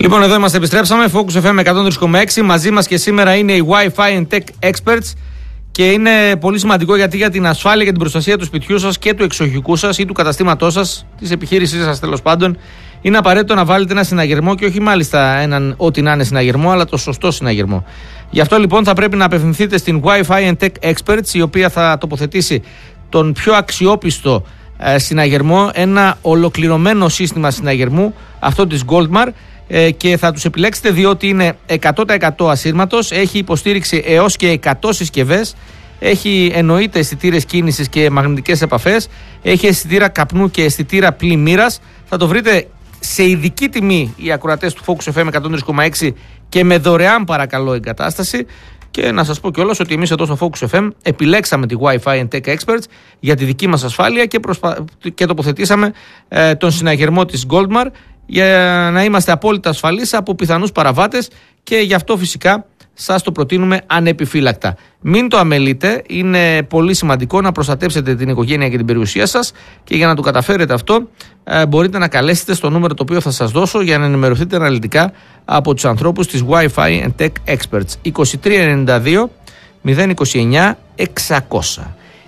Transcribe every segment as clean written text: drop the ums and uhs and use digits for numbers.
Λοιπόν, εδώ είμαστε, επιστρέψαμε. Focus FM 103,6. Μαζί μας και σήμερα είναι οι Wi-Fi and Tech Experts. Και είναι πολύ σημαντικό γιατί για την ασφάλεια και την προστασία του σπιτιού σας και του εξοχικού σας ή του καταστήματός σας, της επιχείρησής σας τέλος πάντων, είναι απαραίτητο να βάλετε ένα συναγερμό και όχι μάλιστα έναν ό,τι να είναι συναγερμό, αλλά το σωστό συναγερμό. Γι' αυτό λοιπόν θα πρέπει να απευθυνθείτε στην Wi-Fi and Tech Experts, η οποία θα τοποθετήσει τον πιο αξιόπιστο συναγερμό, ένα ολοκληρωμένο σύστημα συναγερμού, αυτό της Goldmar, και θα τους επιλέξετε διότι είναι 100% ασύρματος, έχει υποστήριξη έως και 100 συσκευές, έχει εννοείται αισθητήρες κίνησης και μαγνητικές επαφές, έχει αισθητήρα καπνού και αισθητήρα πλημμύρας. Θα το βρείτε σε ειδική τιμή οι ακροατές του Focus FM 103,6 και με δωρεάν παρακαλώ εγκατάσταση. Και να σας πω κιόλας ότι εμείς εδώ στο Focus FM επιλέξαμε τη Wi-Fi and Tech Experts για τη δική μας ασφάλεια και τοποθετήσαμε τον συναγερμό της Goldmar για να είμαστε απόλυτα ασφαλείς από πιθανούς παραβάτες, και γι' αυτό φυσικά σας το προτείνουμε ανεπιφύλακτα. Μην το αμελείτε, είναι πολύ σημαντικό να προστατεύσετε την οικογένεια και την περιουσία σας, και για να το καταφέρετε αυτό μπορείτε να καλέσετε στο νούμερο το οποίο θα σας δώσω για να ενημερωθείτε αναλυτικά από τους ανθρώπους της Wi-Fi and Tech Experts. 2392 029 600.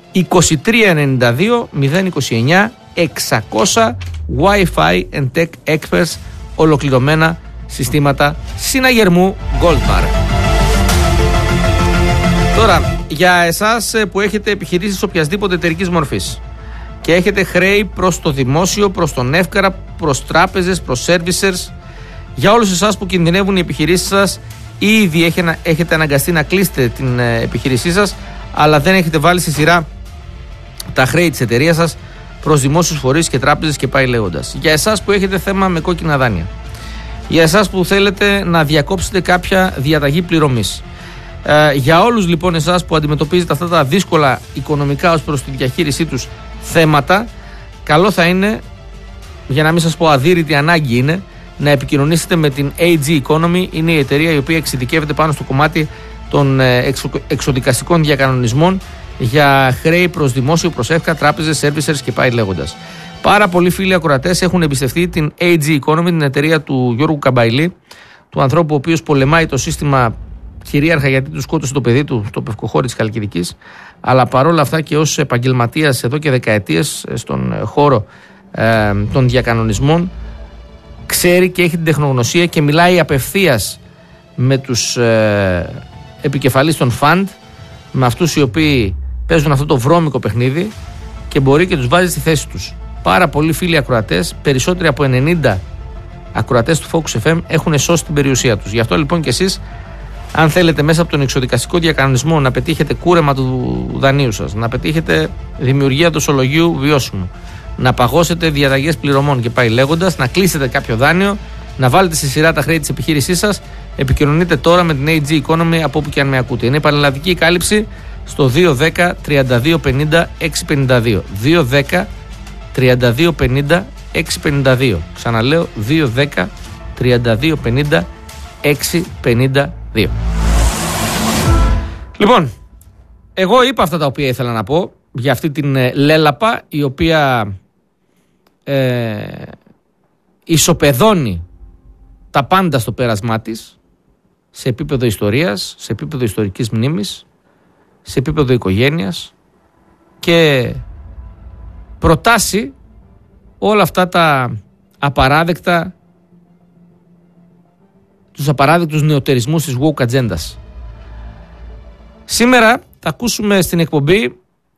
2392 029 600. Wi-Fi and Tech Experts, ολοκληρωμένα συστήματα συναγερμού Goldmar. Τώρα, για εσάς που έχετε επιχειρήσεις οποιασδήποτε εταιρικής μορφής και έχετε χρέη προς το δημόσιο, προς τον εύκαρα, προς τράπεζες, προς servicers, για όλους εσάς που κινδυνεύουν οι επιχειρήσεις σας, ήδη έχετε αναγκαστεί να κλείσετε την επιχείρησή σας, αλλά δεν έχετε βάλει στη σειρά τα χρέη της εταιρείας σας προς δημόσιους φορείς και τράπεζες και πάει λέγοντας. Για εσάς που έχετε θέμα με κόκκινα δάνεια, για εσάς που θέλετε να διακόψετε κάποια διαταγή πληρωμής, για όλους λοιπόν εσάς που αντιμετωπίζετε αυτά τα δύσκολα οικονομικά ως προς τη διαχείρισή τους θέματα, καλό θα είναι, για να μην σας πω αδύρυτη ανάγκη είναι, να επικοινωνήσετε με την AG Economy. Είναι η εταιρεία η οποία εξειδικεύεται πάνω στο κομμάτι των εξοδικαστικών διακανονισμών για χρέη προς δημόσιο, προς εύκα, τράπεζες, servicers και πάει λέγοντας. Πάρα πολλοί φίλοι ακροατές έχουν εμπιστευτεί την AG Economy, την εταιρεία του Γιώργου Καμπαϊλή, του ανθρώπου ο οποίος πολεμάει το σύστημα κυρίαρχα γιατί του σκότωσε το παιδί του στο Πευκοχώρι της Χαλκιδικής, αλλά παρόλα αυτά και ως επαγγελματίας εδώ και δεκαετίες στον χώρο των διακανονισμών, ξέρει και έχει την τεχνογνωσία και μιλάει απευθείας με τους επικεφαλείς των fund, με αυτούς οι οποίοι παίζουν αυτό το βρώμικο παιχνίδι, και μπορεί και τους βάζει στη θέση τους. Πάρα πολλοί φίλοι ακροατές, περισσότεροι από 90 ακροατές του Focus FM έχουν σώσει την περιουσία τους. Γι' αυτό λοιπόν και εσείς, αν θέλετε μέσα από τον εξοδικαστικό διακανονισμό να πετύχετε κούρεμα του δανείου σας, να πετύχετε δημιουργία δοσολογίου βιώσιμου, να παγώσετε διαταγές πληρωμών και πάει λέγοντας, να κλείσετε κάποιο δάνειο, να βάλετε στη σειρά τα χρέη της επιχείρησής σας, επικοινωνείτε τώρα με την AG Economy από όπου και αν με ακούτε. Είναι πανελλαδική η κάλυψη στο 210 32 50 652. 210 32 50 652. Ξαναλέω, 210 32 50 652. Λοιπόν, εγώ είπα αυτά τα οποία ήθελα να πω για αυτή την λέλαπα, η οποία ισοπεδώνει τα πάντα στο πέρασμά της, σε επίπεδο ιστορίας, σε επίπεδο ιστορικής μνήμης, σε επίπεδο οικογένειας, και προτάσει όλα αυτά τα απαράδεκτα, τους απαράδεκτους νεωτερισμούς της woke ατζέντας. Σήμερα θα ακούσουμε στην εκπομπή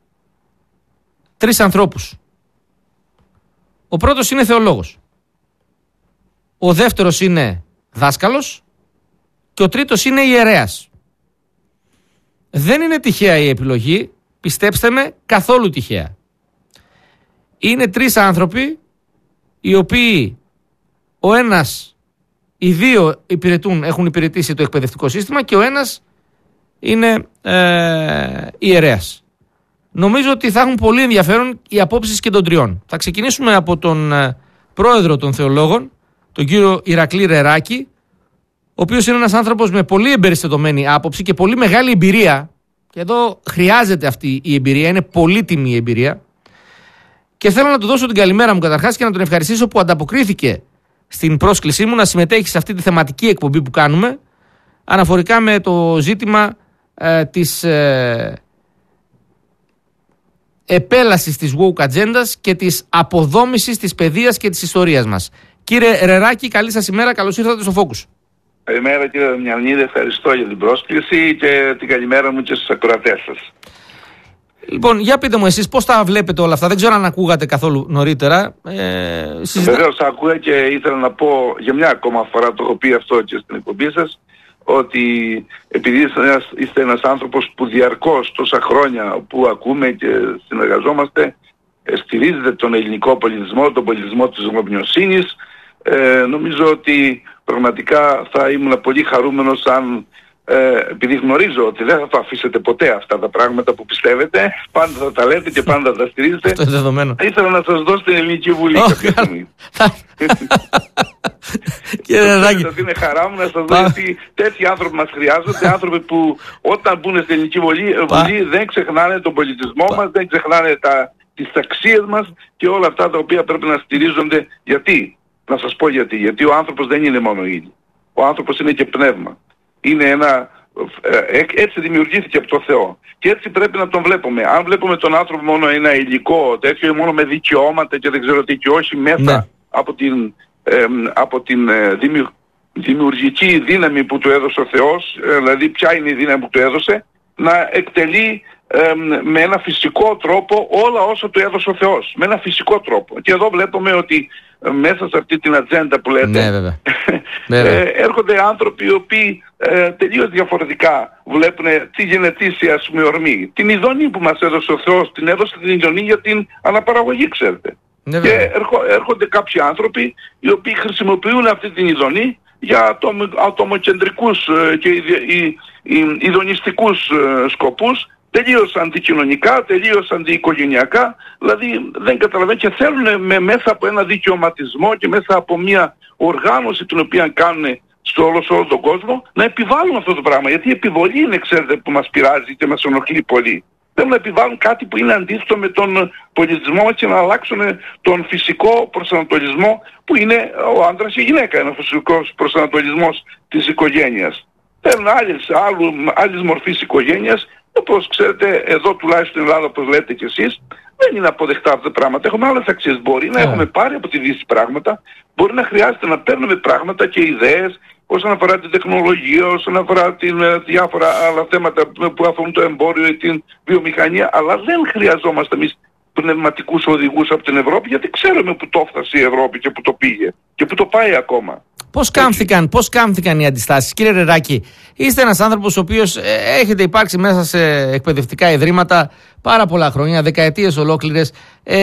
3 ανθρώπους. Ο πρώτος είναι θεολόγος, ο δεύτερος είναι δάσκαλος και ο τρίτος είναι ιερέας. Δεν είναι τυχαία η επιλογή, πιστέψτε με, καθόλου τυχαία. Είναι 3 άνθρωποι οι οποίοι ο ένας, οι δύο έχουν υπηρετήσει το εκπαιδευτικό σύστημα και ο ένας είναι ιερέας. Νομίζω ότι θα έχουν πολύ ενδιαφέρον οι απόψεις και των τριών. Θα ξεκινήσουμε από τον πρόεδρο των θεολόγων, τον κύριο Ηρακλή Ρεράκη, ο οποίος είναι ένας άνθρωπος με πολύ εμπεριστατωμένη άποψη και πολύ μεγάλη εμπειρία. Και εδώ χρειάζεται αυτή η εμπειρία, είναι πολύτιμη η εμπειρία. Και θέλω να του δώσω την καλημέρα μου καταρχάς και να τον ευχαριστήσω που ανταποκρίθηκε στην πρόσκλησή μου να συμμετέχει σε αυτή τη θεματική εκπομπή που κάνουμε αναφορικά με το ζήτημα της επέλασης της woke ατζέντας και της αποδόμησης της παιδείας και της ιστορίας μας. Κύριε Ρεράκη, καλή σας ημέρα, καλώς ήρθατε στο Focus. Καλημέρα κύριε Δαμιανίδη, ευχαριστώ για την πρόσκληση και την καλημέρα μου και στους ακροατές σας. Λοιπόν, για πείτε μου εσείς πώς τα βλέπετε όλα αυτά, δεν ξέρω αν ακούγατε καθόλου νωρίτερα. Βεβαίως άκουγα και ήθελα να πω για μια ακόμα φορά, το έχω πει αυτό και στην εκπομπή σας, ότι επειδή είστε ένας άνθρωπος που διαρκώς τόσα χρόνια που ακούμε και συνεργαζόμαστε στηρίζετε τον ελληνικό πολιτισμό, τον πολιτισμό της γνωμιοσύνης, νομίζω ότι πραγματικά θα ήμουν πολύ χαρούμενος αν, επειδή γνωρίζω ότι δεν θα το αφήσετε ποτέ αυτά τα πράγματα που πιστεύετε, πάντα θα τα λέτε και πάντα θα τα στηρίζετε. Αυτό είναι δεδομένο. Ήθελα να σας δώσω την Ελληνική Βουλή κάποια στιγμή. Ότι είναι χαρά μου να σας δω, γιατί τέτοιοι άνθρωποι μας χρειάζονται, άνθρωποι που όταν μπουν στην Ελληνική Βουλή δεν ξεχνάνε τον πολιτισμό μας, δεν ξεχνάνε τις αξίες μας και όλα αυτά τα οποία πρέπει να στηρίζονται. Γιατί? Να σας πω γιατί. Γιατί ο άνθρωπος δεν είναι μόνο ύλη. Ο άνθρωπος είναι και πνεύμα. Είναι έτσι δημιουργήθηκε από το Θεό. Και έτσι πρέπει να τον βλέπουμε. Αν βλέπουμε τον άνθρωπο μόνο ένα υλικό, τέτοιο μόνο με δικαιώματα και δεν ξέρω τι, και όχι μέσα από την δημιουργική δύναμη που του έδωσε ο Θεός, δηλαδή ποια είναι η δύναμη που του έδωσε, να εκτελεί με ένα φυσικό τρόπο όλα όσα του έδωσε ο Θεός. Με ένα φυσικό τρόπο. Και εδώ βλέπουμε ότι μέσα σε αυτή την ατζέντα που λέτε έρχονται άνθρωποι οι οποίοι τελείως διαφορετικά βλέπουν τη γενετήσια ορμή. Την ειδονή που μας έδωσε ο Θεός, την έδωσε την ειδονή για την αναπαραγωγή, ξέρετε. Και έρχονται κάποιοι άνθρωποι οι οποίοι χρησιμοποιούν αυτή την ειδονή για ατομοκεντρικούς και ειδονιστικούς σκοπούς, τελείως αντικοινωνικά, τελείως αντιοικογενειακά, δηλαδή δεν καταλαβαίνουν και θέλουν μέσα από ένα δικαιωματισμό και μέσα από μια οργάνωση την οποία κάνουν σε όλο τον κόσμο να επιβάλλουν αυτό το πράγμα. Γιατί η επιβολή είναι, ξέρετε, που μας πειράζει και μας ενοχλεί πολύ. Θέλουν να επιβάλλουν κάτι που είναι αντίθετο με τον πολιτισμό και να αλλάξουν τον φυσικό προσανατολισμό που είναι ο άντρας και η γυναίκα, είναι ο φυσικός προσανατολισμός της οικογένειας. Θέλουν άλλης μορφής οικογένειας. Όπως ξέρετε, εδώ τουλάχιστον στην Ελλάδα, όπως λέτε κι εσείς, δεν είναι αποδεκτά αυτά τα πράγματα. Έχουμε άλλες αξίες. Μπορεί να έχουμε πάρει από τη Δύση πράγματα, μπορεί να χρειάζεται να παίρνουμε πράγματα και ιδέες όσον αφορά την τεχνολογία, όσον αφορά διάφορα άλλα θέματα που αφορούν το εμπόριο ή την βιομηχανία, αλλά δεν χρειαζόμαστε εμείς πνευματικούς οδηγούς από την Ευρώπη, γιατί ξέρουμε που το έφτασε η Ευρώπη και που το πήγε και που το πάει ακόμα. Πώς κάμθηκαν οι αντιστάσεις? Κύριε Ρεράκη, είστε ένας άνθρωπος ο οποίος έχετε υπάρξει μέσα σε εκπαιδευτικά ιδρύματα πάρα πολλά χρόνια, δεκαετίες ολόκληρες,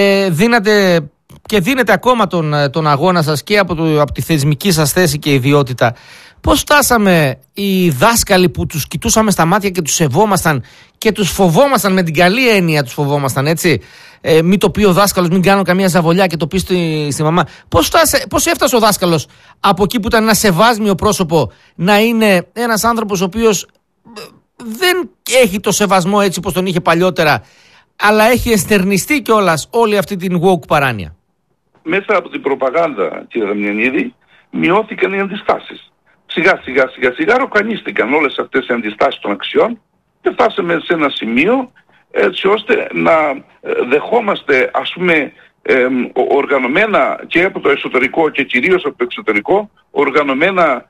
δίνετε ακόμα τον αγώνα σας και από τη θεσμική σας θέση και ιδιότητα. Πώς φτάσαμε οι δάσκαλοι που τους κοιτούσαμε στα μάτια και τους σεβόμασταν και τους φοβόμασταν, με την καλή έννοια τους φοβόμασταν, έτσι? Μην το πει ο δάσκαλος, μην κάνω καμία ζαβολιά και το πει στη μαμά. Πώς έφτασε ο δάσκαλος από εκεί που ήταν ένα σεβάσμιο πρόσωπο να είναι ένας άνθρωπος ο οποίος δεν έχει το σεβασμό έτσι όπως τον είχε παλιότερα, αλλά έχει εστερνιστεί κιόλας όλη αυτή την woke παράνοια? Μέσα από την προπαγάνδα, κύριε Δαμιανίδη, μειώθηκαν οι αντιστάσεις. Σιγά ροκανίστηκαν όλες αυτές οι αντιστάσεις των αξιών και φτάσαμε σε ένα σημείο έτσι ώστε να δεχόμαστε, ας πούμε, οργανωμένα και από το εσωτερικό και κυρίως από το εξωτερικό, οργανωμένα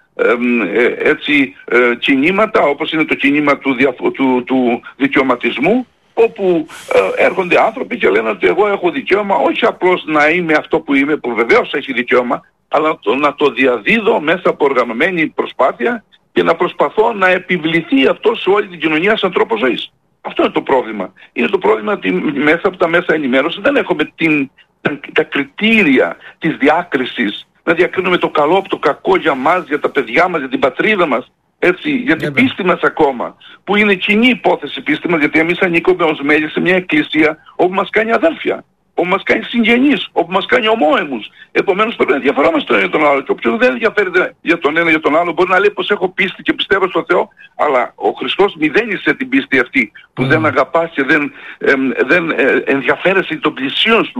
κινήματα, όπως είναι το κίνημα του δικαιωματισμού, όπου έρχονται άνθρωποι και λένε ότι εγώ έχω δικαίωμα όχι απλώς να είμαι αυτό που είμαι, που βεβαίως έχει δικαίωμα, αλλά να το διαδίδω μέσα από οργανωμένη προσπάθεια και να προσπαθώ να επιβληθεί αυτό σε όλη την κοινωνία σαν τρόπο ζωής. Αυτό είναι το πρόβλημα. Είναι το πρόβλημα ότι μέσα από τα μέσα ενημέρωση δεν έχουμε τα κριτήρια της διάκρισης, να διακρίνουμε το καλό από το κακό για μας, για τα παιδιά μας, για την πατρίδα μας, έτσι, για την πίστη μας ακόμα, που είναι κοινή υπόθεση η πίστη μας, γιατί εμείς ανήκουμε ως μέλη σε μια εκκλησία όπου μας κάνει αδέλφια, όπου μας κάνει συγγενείς, όπου μας κάνει ομόαιμους. Επομένως πρέπει να ενδιαφερόμαστε τον ένα για τον άλλο. Και όποιος δεν ενδιαφέρεται για τον ένα για τον άλλο μπορεί να λέει πως έχω πίστη και πιστεύω στο Θεό, αλλά ο Χριστός μηδένισε την πίστη αυτή, που δεν αγαπάς και δεν ενδιαφέρεσαι των πλησίων σου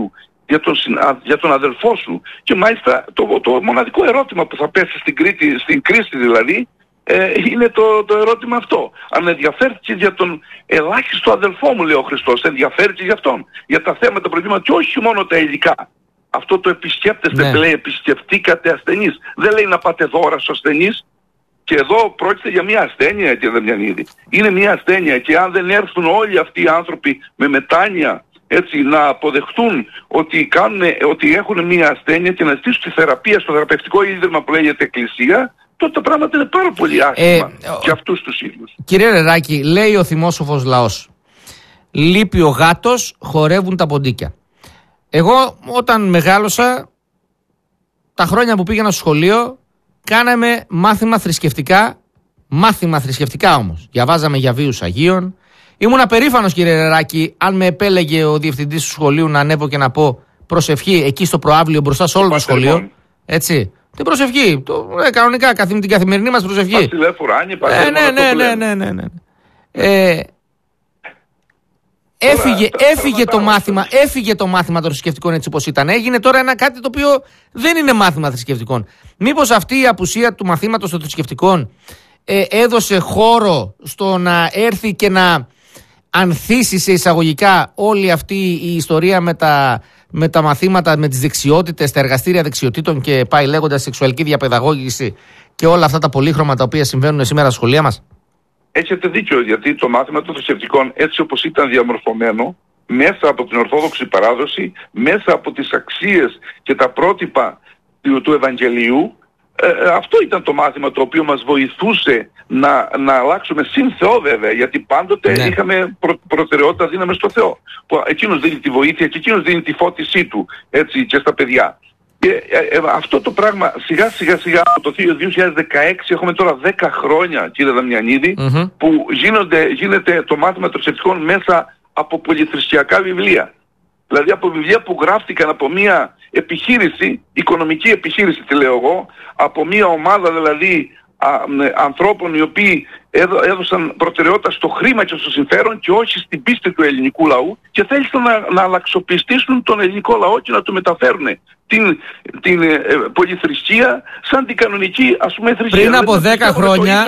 για τον αδελφό σου. Και μάλιστα το μοναδικό ερώτημα που θα πέσει στην κρίση δηλαδή, είναι το ερώτημα αυτό. Αν ενδιαφέρθηκες για τον ελάχιστο αδελφό μου, λέει ο Χριστός, ενδιαφέρθηκες για αυτόν, για τα θέματα προβλήματα και όχι μόνο τα υλικά. Αυτό το επισκέπτεστε, λέει, επισκεφτήκατε ασθενείς. Δεν λέει να πάτε δώρα στους ασθενείς. Και εδώ πρόκειται για μια ασθένεια, κύριε Δαμιανίδη. Είναι μια ασθένεια και αν δεν έρθουν όλοι αυτοί οι άνθρωποι με μετάνοια, έτσι, να αποδεχτούν ότι έχουν μια ασθένεια και να ζητήσουν τη θεραπεία στο θεραπευτικό ίδρυμα που λέγεται Εκκλησία, τότε τα πράγματα είναι πάρα πολύ άσχημα για αυτούς τους ίδιους. Κύριε Ρεράκη, λέει ο θυμόσοφος λαός, λείπει ο γάτος, χορεύουν τα ποντίκια. Εγώ όταν μεγάλωσα, τα χρόνια που πήγαινα στο σχολείο, κάναμε μάθημα θρησκευτικά όμως. Διαβάζαμε για βίους Αγίων. Ήμουν απερήφανος, κύριε Ρεράκη, αν με επέλεγε ο διευθυντής του σχολείου να ανέβω και να πω προσευχή εκεί στο προαύλιο μπροστά σε όλο το σχολείο. Έτσι. Την προσευχή. Κανονικά, την καθημερινή μας προσευχή. Ναι. Έφυγε το μάθημα των θρησκευτικών έτσι όπως ήταν. Έγινε τώρα κάτι το οποίο δεν είναι μάθημα θρησκευτικών. Μήπως αυτή η απουσία του μαθήματος των θρησκευτικών έδωσε χώρο στο να έρθει και να ανθίσει σε εισαγωγικά όλη αυτή η ιστορία με τα μαθήματα, με τις δεξιότητες, τα εργαστήρια δεξιοτήτων και πάει λέγοντας σεξουαλική διαπαιδαγώγηση και όλα αυτά τα πολύχρωμα τα οποία συμβαίνουν σήμερα στα σχολεία μας? Έχετε δίκιο, γιατί το μάθημα των θρησκευτικών έτσι όπως ήταν διαμορφωμένο, μέσα από την Ορθόδοξη παράδοση, μέσα από τις αξίες και τα πρότυπα του Ευαγγελίου, αυτό ήταν το μάθημα το οποίο μας βοηθούσε να αλλάξουμε συν Θεό βέβαια, γιατί πάντοτε είχαμε προτεραιότητα, δίναμε στο Θεό. Που εκείνος δίνει τη βοήθεια και εκείνος δίνει τη φώτισή του, έτσι, και στα παιδιά. Και αυτό το πράγμα σιγά σιγά από το 2016, έχουμε τώρα 10 χρόνια, κύριε Δαμιανίδη, που γίνεται το μάθημα των θρησκευτικών μέσα από πολυθρησκευτικά βιβλία. Δηλαδή από βιβλία που γράφτηκαν από μια επιχείρηση, οικονομική επιχείρηση τη λέω εγώ, από μια ομάδα δηλαδή ανθρώπων οι οποίοι έδωσαν προτεραιότητα στο χρήμα και στο συμφέρον και όχι στην πίστη του ελληνικού λαού και θέλησαν να αλλαξοπιστήσουν τον ελληνικό λαό και να του μεταφέρουν την πολυθρησκεία σαν την κανονική, ας πούμε, θρησκεία. Πριν από 10 χρόνια,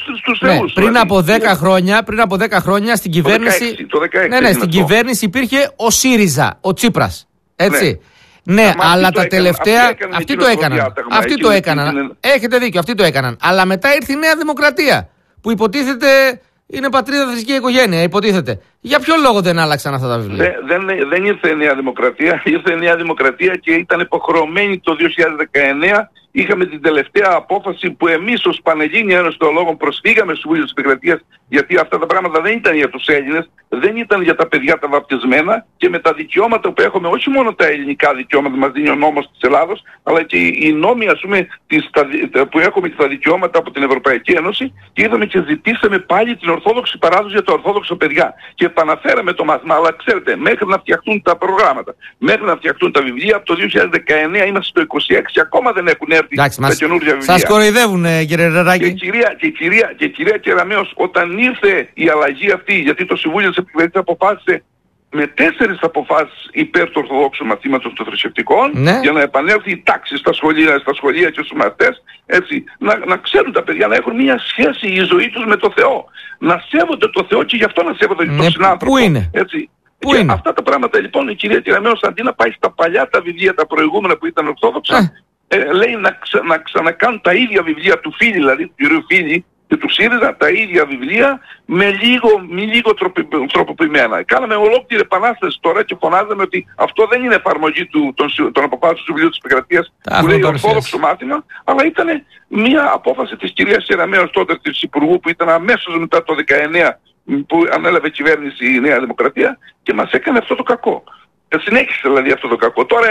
πριν από 10 χρόνια στην κυβέρνηση, στην κυβέρνηση υπήρχε ο ΣΥΡΙΖΑ, ο Τσίπρας, έτσι. Ναι, αλλά τα τελευταία. Αυτοί το έκαναν. Έχετε δίκιο, αυτοί το έκαναν. Αλλά μετά ήρθε η Νέα Δημοκρατία, που υποτίθεται είναι πατρίδα, θρησκεία, οικογένεια. Υποτίθεται. Για ποιο λόγο δεν άλλαξαν αυτά τα βιβλία? Δεν ήρθε η Νέα Δημοκρατία. Ήρθε η Νέα Δημοκρατία και ήταν υποχρεωμένη το 2019. Είχαμε την τελευταία απόφαση που εμείς ως Πανελλήνια Ένωση Θεολόγων προσφύγαμε στο Συμβούλιο της Επικρατείας, γιατί αυτά τα πράγματα δεν ήταν για τους Έλληνες, δεν ήταν για τα παιδιά τα βαπτισμένα και με τα δικαιώματα που έχουμε, όχι μόνο τα ελληνικά δικαιώματα μας δίνει ο νόμος της Ελλάδος, αλλά και οι νόμοι, ας πούμε, που έχουμε και τα δικαιώματα από την Ευρωπαϊκή Ένωση, και είδαμε και ζητήσαμε πάλι την Ορθόδοξη παράδοση για τα Ορθόδοξα παιδιά. Και επαναφέραμε το μάθημα, αλλά ξέρετε, μέχρι να φτιαχτούν τα προγράμματα, μέχρι να φτιαχτούν τα βιβλία, από το 2019 είμαστε στο 26 και ακόμα δεν έχουν έρθει. Εντάξει, σας κοροϊδεύουν, κύριε Ρεράκη. Και κυρία Κεραμέως, όταν ήρθε η αλλαγή αυτή, γιατί το Συμβούλιο της Επικρατείας αποφάσισε με 4 αποφάσεις υπέρ του Ορθοδόξου μαθήματος των θρησκευτικών, για να επανέλθει η τάξη στα σχολεία και στους μαθητές, έτσι, να ξέρουν τα παιδιά να έχουν μια σχέση η ζωή τους με το Θεό. Να σέβονται το Θεό και γι' αυτό να σέβονται τον συνάνθρωπο. Πού είναι? Έτσι. Και αυτά τα πράγματα λοιπόν η κυρία Κεραμέως, αντί να πάει στα παλιά τα βιβλία, τα προηγούμενα που ήταν ορθόδοξα, λέει να ξανακάνουν τα ίδια βιβλία του Φίλη, δηλαδή του κυρίου Φίλη και του ΣΥΡΙΖΑ, τα ίδια βιβλία με λίγο τροποποιημένα. Κάναμε ολόκληρη επανάσταση τώρα και φωνάζαμε ότι αυτό δεν είναι εφαρμογή των αποφάσεων του Συμβουλίου της Επικρατείας που λέει ορθόδοξο μάθημα, αλλά ήταν μια απόφαση της κυρίας Κεραμέως τότε, της Υπουργού, που ήταν αμέσως μετά το 19 που ανέλαβε κυβέρνηση η Νέα Δημοκρατία και μας έκανε αυτό το κακό. Συνέχισε δηλαδή αυτό το κακό. Τώρα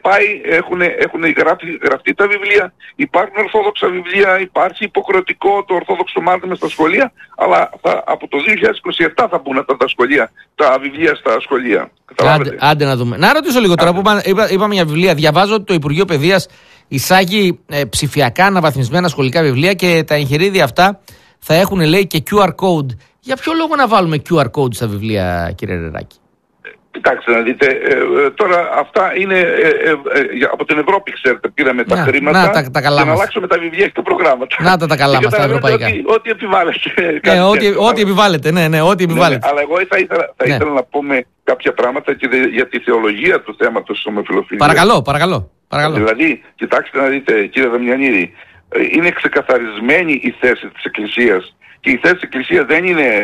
έχουν γραφτεί τα βιβλία, υπάρχουν ορθόδοξα βιβλία, υπάρχει υποχρεωτικό το ορθόδοξο μάθημα στα σχολεία, αλλά από το 2027 θα μπουν τα σχολεία, τα βιβλία στα σχολεία. Άντε να δούμε. Να ρωτήσω λίγο τώρα που είπαμε για βιβλία. Διαβάζω ότι το Υπουργείο Παιδείας εισάγει ψηφιακά αναβαθμισμένα σχολικά βιβλία και τα εγχειρίδια αυτά θα έχουν, λέει, και QR code. Για ποιο λόγο να βάλουμε QR code στα βιβλία, κύριε Ρεράκη? Κοιτάξτε να δείτε, τώρα αυτά είναι από την Ευρώπη, ξέρετε, πήραμε τα χρήματα τα καλά για να αλλάξουμε τα βιβλία και τα προγράμματα. Να τα καλά μας τα ευρωπαϊκά. Ό,τι επιβάλλεται. Ό,τι επιβάλλεται, ναι, ό,τι επιβάλλεται. Αλλά εγώ θα ήθελα να πούμε κάποια πράγματα και για τη θεολογία του θέματος της ομοφυλοφιλίας. Παρακαλώ. Δηλαδή, κοιτάξτε να δείτε, κύριε Δαμιανίδη, είναι ξεκαθαρισμένη η θέση της Εκκλησίας. Και η θέση της Εκκλησίας δεν είναι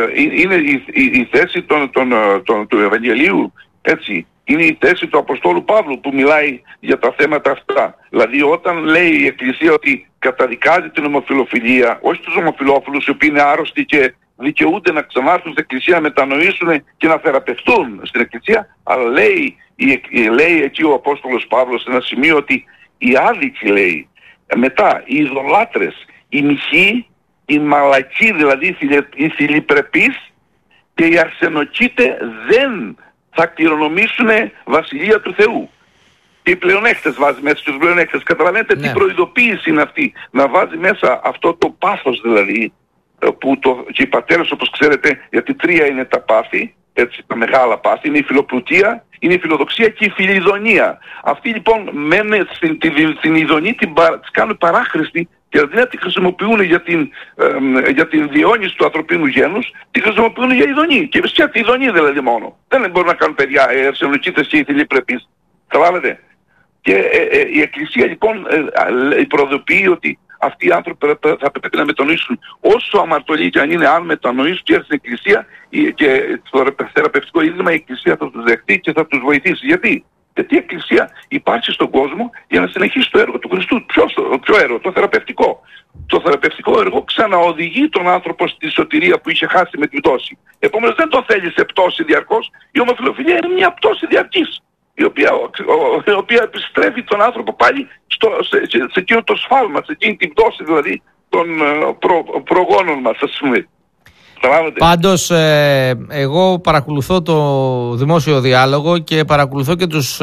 η θέση του Ευαγγελίου, έτσι. Είναι η θέση του Αποστόλου Παύλου που μιλάει για τα θέματα αυτά. Δηλαδή όταν λέει η Εκκλησία ότι καταδικάζει την ομοφυλοφιλία, όχι τους ομοφυλόφιλους οι οποίοι είναι άρρωστοι και δικαιούνται να ξανάρθουν στην Εκκλησία, να μετανοήσουν και να θεραπευτούν στην Εκκλησία, αλλά λέει εκεί ο Απόστολος Παύλος σε ένα σημείο ότι οι άδικοι, λέει, μετά οι ειδωλάτρες, οι μοιχοί, οι μαλακοί, δηλαδή οι θηλυπρεπείς και οι αρσενοκήτε δεν θα κληρονομήσουν βασιλεία του Θεού. Και οι πλεονέκτες βάζει μέσα στους πλεονέκτες. Καταλαβαίνετε τι προειδοποίηση είναι αυτή. Να βάζει μέσα αυτό το πάθος δηλαδή, που και οι πατέρες όπως ξέρετε, γιατί 3 είναι τα πάθη, έτσι, τα μεγάλα πάθη, είναι η φιλοπλουτία, είναι η φιλοδοξία και η φιλιδονία. Αυτοί λοιπόν μένουν στην ειδονή, τις κάνουν παράχρηστη και αντί να τη χρησιμοποιούν για την διαιώνιση του ανθρωπίνου γένους, τη χρησιμοποιούν για ειδονή. Και για τη ειδονή δηλαδή μόνο. Δεν μπορούν να κάνουν παιδιά αρσενοκήτες και οι θηλυπρεπείς. Καταλάβετε. Και η Εκκλησία λοιπόν προειδοποιεί ότι αυτοί οι άνθρωποι θα πρέπει να μετανοήσουν όσο αμαρτωλοί και αν είναι, αν μετανοήσουν και στην Εκκλησία και στο θεραπευτικό ίδρυμα η Εκκλησία θα τους δεχτεί και θα τους βοηθήσει. Γιατί η Εκκλησία υπάρχει στον κόσμο για να συνεχίσει το έργο του Χριστού. Ποιο έργο? Το θεραπευτικό. Το θεραπευτικό έργο ξαναοδηγεί τον άνθρωπο στη σωτηρία που είχε χάσει με την πτώση. Επομένως δεν τον θέλει σε πτώση διαρκώς. Η ομοφυλοφιλία είναι μια πτώση διαρκής, η οποία επιστρέφει τον άνθρωπο πάλι σε εκείνο το σφάλμα, σε εκείνη την πτώση δηλαδή των προγόνων μας, ας πούμε. Πάντως εγώ παρακολουθώ το δημόσιο διάλογο και παρακολουθώ και τους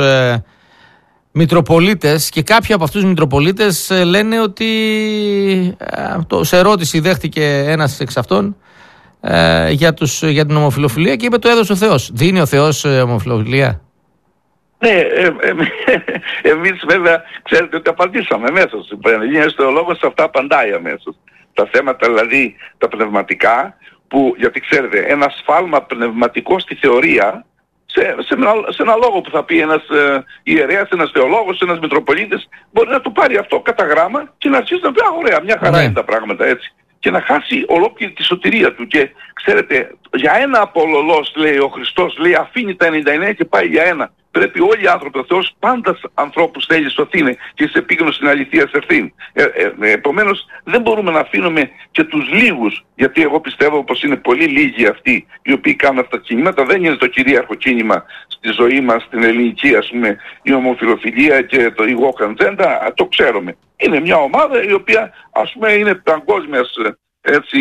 μητροπολίτες και κάποιοι από αυτούς τους μητροπολίτες λένε ότι σε ερώτηση δέχτηκε ένας εξ αυτών για την ομοφυλοφιλία και είπε το έδωσε ο Θεός. Δίνει ο Θεός ομοφυλοφιλία? Ναι, εμείς βέβαια ξέρετε ότι απαντήσαμε αμέσως. Ο Πανελλήνιας θεολόγος σε αυτά απαντάει αμέσως. Τα θέματα δηλαδή τα πνευματικά, που γιατί ξέρετε ένα σφάλμα πνευματικό στη θεωρία σε ένα λόγο που θα πει ένας ιερέας, ένας θεολόγος, ένας μητροπολίτης, μπορεί να του πάρει αυτό κατά γράμμα και να αρχίσει να πει ωραία, μια χαρά είναι τα πράγματα, έτσι. Και να χάσει ολόκληρη τη σωτηρία του. Και ξέρετε, για ένα απολωλός, λέει ο Χριστός, λέει αφήνει τα 99 και πάει για ένα. Πρέπει όλοι οι άνθρωποι, ο Θεός πάντα ανθρώπους θέλει σωθήνε και σε επίγνωση στην αληθεία σε ευθύνη. Επομένως δεν μπορούμε να αφήνουμε και τους λίγους, γιατί εγώ πιστεύω πως είναι πολύ λίγοι αυτοί οι οποίοι κάνουν αυτά τα κινήματα. Δεν είναι το κυρίαρχο κίνημα στη ζωή μας, στην ελληνική, ας πούμε, η ομοφυλοφιλία και το woke agenda, το ξέρουμε. Είναι μια ομάδα η οποία, ας πούμε, είναι παγκόσμιας, έτσι,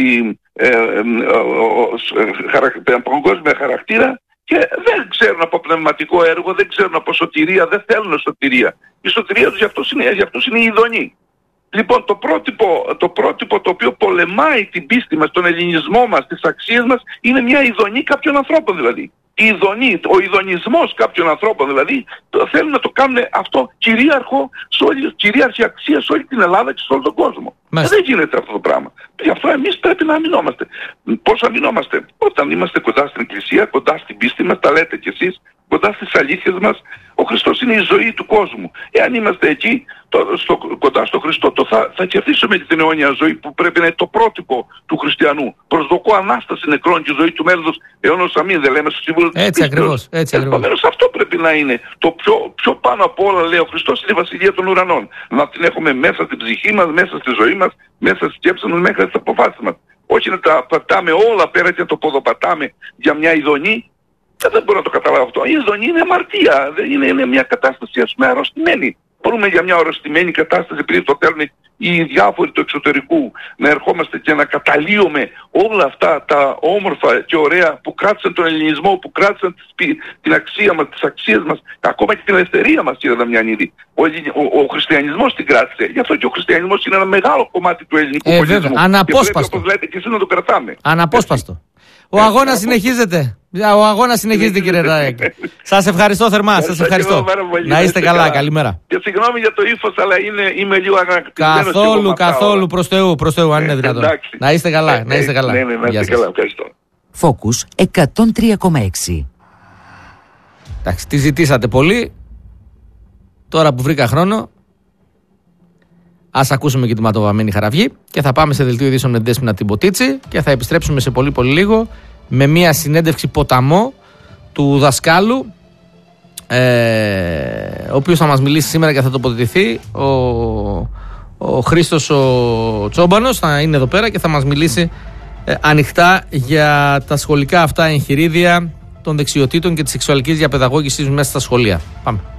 παγκόσμια χαρακτήρα. Και δεν ξέρουν από πνευματικό έργο, δεν ξέρουν από σωτηρία, δεν θέλουν σωτηρία. Η σωτηρία τους για αυτούς είναι η ειδονή. Λοιπόν, το πρότυπο το οποίο πολεμάει την πίστη μας, τον ελληνισμό μας, τις αξίες μας, είναι μια ειδονή κάποιων ανθρώπων δηλαδή. Ο ειδονισμός κάποιων ανθρώπων δηλαδή θέλουν να το κάνουν αυτό κυρίαρχη αξία σε όλη την Ελλάδα και σε όλο τον κόσμο. Δεν γίνεται αυτό το πράγμα. Γι' αυτό εμείς πρέπει να αμυνόμαστε. Πώς αμυνόμαστε? Όταν είμαστε κοντά στην Εκκλησία, κοντά στην πίστη μας, τα λέτε κι εσείς, κοντά στις αλήθειες μας. Ο Χριστός είναι η ζωή του κόσμου. Εάν είμαστε εκεί, κοντά στο Χριστό, θα κερδίσουμε την αιώνια ζωή που πρέπει να είναι το πρότυπο του χριστιανού. Προσδοκώ Ανάσταση νεκρών και ζωή του μέλλοντος αιώνος αμήν, δεν λέμε στο σύμβολο της πίστεως. Έτσι ακριβώς. Επομένως αυτό πρέπει να είναι. Το πιο πάνω από όλα, λέει ο Χριστός, είναι η Βασιλεία των Ουρανών. Να την έχουμε μέσα στην ψυχή μας, μέσα στη ζωή μας, μέσα στις σκέψεις μας, μέχρι τις αποφάσεις μας. Όχι να τα πατάμε όλα πέρα και να το ποδοπατάμε για μια ειδονή. Δεν μπορώ να το καταλάβω αυτό. Η ειδονή είναι αμαρτία. Είναι μια κατάσταση, ας πούμε, αρρωστημένη. Μπορούμε για μια αρρωστημένη κατάσταση, επειδή το θέλουν οι διάφοροι του εξωτερικού, να ερχόμαστε και να καταλύουμε όλα αυτά τα όμορφα και ωραία που κράτησαν τον ελληνισμό, που κράτησαν την αξία μας, τις αξίες μας, ακόμα και την ελευθερία μας, κύριε Δαμιανίδη. Ο χριστιανισμός την κράτησε. Γι' αυτό και ο χριστιανισμός είναι ένα μεγάλο κομμάτι του ελληνικού πολιτισμού. Βέβαια, αναπόσπαστο. Και πρέπει, όπως λέτε, και εσείς να το κρατάμε. Αναπόσπαστο. Ο αγώνας συνεχίζεται. Ο αγώνας συνεχίζεται, κύριε Ράκη. Σας ευχαριστώ θερμά. Σας ευχαριστώ. Να είστε καλά. Καλημέρα. Και συγγνώμη για το ύφος, αλλά είμαι λίγο αγανακτισμένος. Καθόλου. Προς Θεού, αν είναι δυνατόν. Να είστε καλά. Ναι, να είστε καλά. Ευχαριστώ. Focus 103,6. Εντάξει, τη ζητήσατε πολύ. Τώρα που βρήκα χρόνο, ας ακούσουμε και τη ματοβαμμένη Χαραυγή και θα πάμε σε δελτίο ειδήσεων με Δέσποινα Τιμποτίτση και θα επιστρέψουμε σε πολύ λίγο με μια συνέντευξη ποταμό του δασκάλου, ο οποίος θα μας μιλήσει σήμερα και θα τοποθετηθεί. Ο Χρήστος ο Τσόμπανος θα είναι εδώ πέρα και θα μας μιλήσει ανοιχτά για τα σχολικά αυτά εγχειρίδια των δεξιοτήτων και της σεξουαλικής διαπαιδαγώγησης μέσα στα σχολεία. Πάμε.